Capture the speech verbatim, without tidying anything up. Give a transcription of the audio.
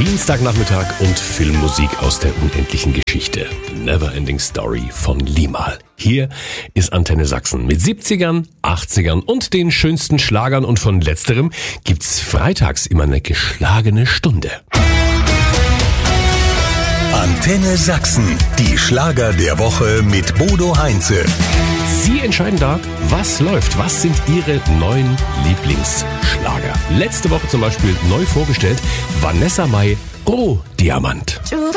Dienstagnachmittag und Filmmusik aus der unendlichen Geschichte. Neverending Story von Limahl. Hier ist Antenne Sachsen mit siebzigern, achtzigern und den schönsten Schlagern, und von letzterem gibt's freitags immer eine geschlagene Stunde. Antenne Sachsen, die Schlager der Woche mit Bodo Heinze. Sie entscheiden da, was läuft, was sind Ihre neuen Lieblingsschlager. Letzte Woche zum Beispiel neu vorgestellt Vanessa Mai, Oh Diamant.